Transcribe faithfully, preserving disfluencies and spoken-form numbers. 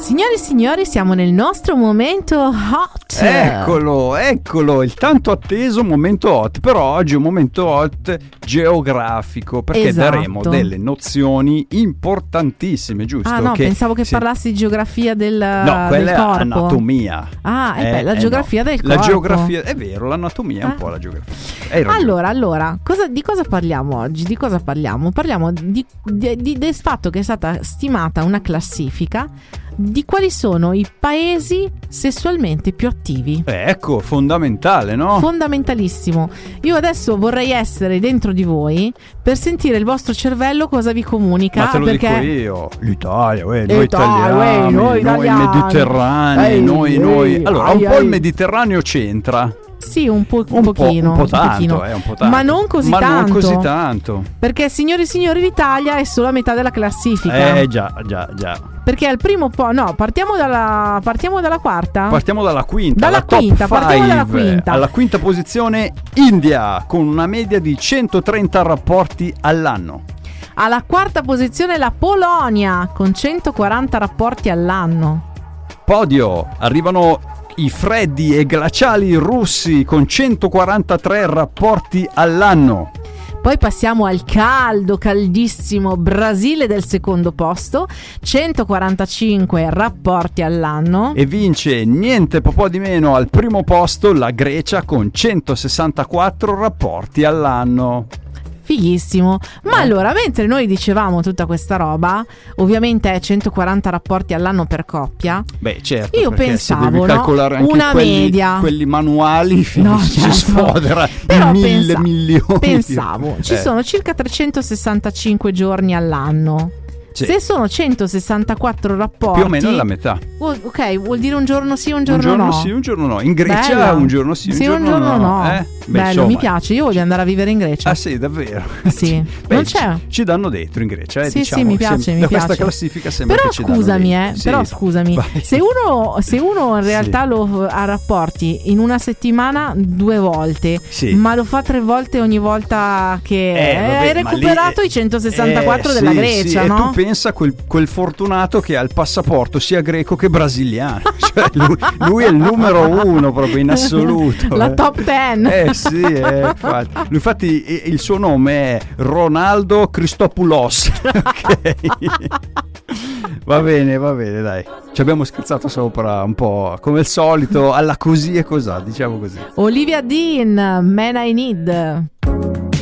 Signori e signori, siamo nel nostro momento hot. Eccolo, eccolo, il tanto atteso momento hot. Però oggi è un momento hot geografico, perché Esatto. daremo delle nozioni importantissime, giusto? Ah no, che pensavo che sì. parlassi di geografia del, No, quella del è corpo. anatomia. Ah, eh, Eh, beh, la eh, geografia no. del La corpo. geografia, è vero, l'anatomia è un Ah. po' la geografia. Hai ragione. Allora, allora, cosa, di cosa parliamo oggi? Di cosa parliamo? Parliamo di, di- di- del fatto che è stata stimata una classifica di quali sono i paesi sessualmente più attivi. Eh, ecco, fondamentale, no? Fondamentalissimo. Io adesso vorrei essere dentro di voi per sentire il vostro cervello cosa vi comunica. Ma te lo perché dico io, l'Italia, uè, noi L'Italia, italiani, uè, noi noi italiani. mediterranei, Ehi, noi, ehi, noi. Allora, ai, un po' ai. il Mediterraneo c'entra. Sì, un, po', un, Un po', pochino. un po' tanto, pochino. eh, un po' tanto. Ma non così Ma tanto. non così tanto. Perché, signori e signori, l'Italia è solo a metà della classifica. Eh già, già, già. Perché al primo po'. No, partiamo dalla. Partiamo dalla quarta. Partiamo dalla quinta, Dalla la top quinta, partiamo dalla five. quinta. Alla quinta posizione India, con una media di centotrenta rapporti all'anno. Alla quarta posizione la Polonia con centoquaranta rapporti all'anno. Podio, arrivano i freddi e glaciali russi con centoquarantatré rapporti all'anno. Poi passiamo al caldo, caldissimo Brasile del secondo posto, centoquarantacinque rapporti all'anno. E vince niente po' di meno al primo posto la Grecia con centosessantaquattro rapporti all'anno. Fighissimo. Ma Eh. allora, mentre noi dicevamo tutta questa roba, ovviamente è centoquaranta rapporti all'anno per coppia. Beh, certo, Io perché pensavo, se devi no, calcolare anche una quelli, media. quelli manuali, No, si certo. sfodera Però in mille pensa- milioni. Pensavo, ci Eh, sono circa trecentosessantacinque giorni all'anno. sì. Se sono centosessantaquattro rapporti, Più o meno la metà. vuol- ok, vuol dire un giorno sì, un giorno, un giorno no. sì, un giorno no. In Grecia Bella. un giorno sì, un, Sì, giorno, no. Eh? Beh, Bello, insomma. mi piace. Io voglio andare a vivere in Grecia. Ah sì, davvero? Sì. Beh, Non ci- c'è? Ci danno dentro in Grecia, eh, Sì, diciamo, sì, mi piace, sem- mi da piace. questa classifica sembra Però che ci danno scusami, eh, dentro. Sì. però scusami, Vai. se uno, se uno in Sì. realtà lo ha rapporti in una settimana due volte, Sì. ma lo fa tre volte ogni volta che Eh, vabbè, hai ma recuperato lì- i centosessantaquattro eh, della sì, Grecia, sì. no? E tu pensa quel, quel fortunato che ha il passaporto sia greco che brasiliano. Cioè, lui, lui è il numero uno proprio in assoluto. La eh. top ten. Eh sì, eh, infatti. Lui, infatti eh, il suo nome è Ronaldo Christopoulos. Ok. Va bene, va bene, dai. Ci abbiamo scherzato sopra un po', come al solito, alla così e cosà, diciamo così. Olivia Dean, Man I Need.